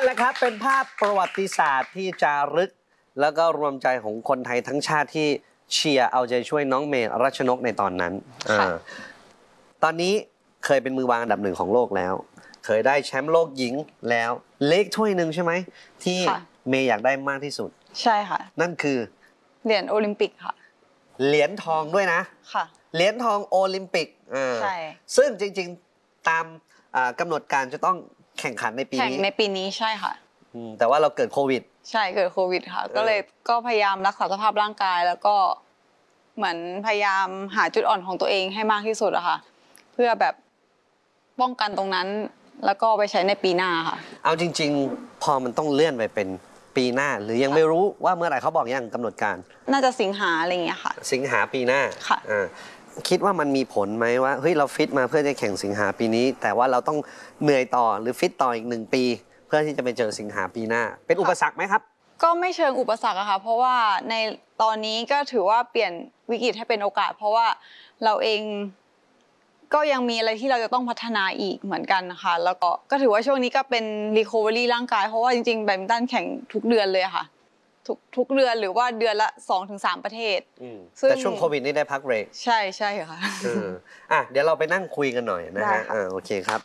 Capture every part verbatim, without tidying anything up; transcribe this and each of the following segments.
ละครับเป็นภาพประวัติศาสตร์ที่จารึกแล้วก็รวมใจของคนไทยทั้งชาติที่เชียร์เอาใจช่วยน้องเมย์รัชนกในตอนนั้นตอนนี้เคยเป็นมือวางอันดับหนึ่งของโลกแล้วเคยได้แชมป์โลกหญิงแล้วเล็กถ้วยหนึ่งใช่ไหมที่เมย์อยากได้มากที่สุดใช่ค่ะนั่นคือเหรียญโอลิมปิกค่ะเหรียญทองด้วยนะค่ะเหรียญทองโอลิมปิกใช่ซึ่งจริงๆตามกำหนดการจะต้องแข่งขันในปีนี้แข่งในปีนี้ใช่ค่ะแต่ว่าเราเกิดโควิดใช่เกิดโควิดค่ะก็เลยก็พยายามรักษาสภาพร่างกายแล้วก็เหมือนพยายามหาจุดอ่อนของตัวเองให้มากที่สุดอะค่ะเพื่อแบบป้องกันตรงนั้นแล้วก็ไปใช้ในปีหน้าค่ะเอาจริงๆพอมันต้องเลื่อนไปเป็นปีหน้าหรือยังไม่รู้ว่าเมื่อไหร่เขาบอกยังกำหนดการน่าจะสิงหาอะไรอย่างเงี้ยค่ะสิงหาปีหน้าค่ะคิดว่ามันมีผลไหมว่าเฮ้ยเราฟิตมาเพื่อจะแข่งสิงหาปีนี้แต่ว่าเราต้องเหนื่อยต่อหรือฟิตต่ออีกหนึ่งปีเพื่อที่จะไปเจอสิงหาปีหน้าเป็นอุปสรรคไหมครับก็ไม่เชิงอุปสรรคอะค่ะเพราะว่าในตอนนี้ก็ถือว่าเปลี่ยนวิกฤตให้เป็นโอกาสเพราะว่าเราเองก็ยังมีอะไรที่เราจะต้องพัฒนาอีกเหมือนกันนะคะแล้วก็ก็ถือว่าช่วงนี้ก็เป็นรีคอเวอรี่ร่างกายเพราะว่าจริงๆแบดมินตันแข่งทุกเดือนเลยค่ะทุกทุกเดือนหรือว่าเดือนละ สองถึงสาม ประเทศแต่ช่วงโควิดนี่ได้พักเบรกใช่ใช่ค่ะอ่ะเดี๋ยวเราไปนั่งคุยกันหน่อยนะฮะอ่าโอเคครับ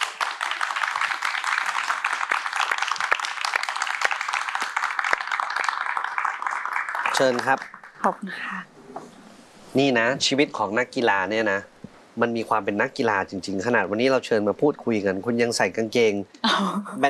เชิญครับขอบคุณค่ะนี่นะชีวิตของนักกีฬาเนี่ยนะมันมีความเป็นนักกีฬาจริงๆขนาดวันนี้เราเชิญมาพูดคุยกันคุณยังใส่กางเกงแบ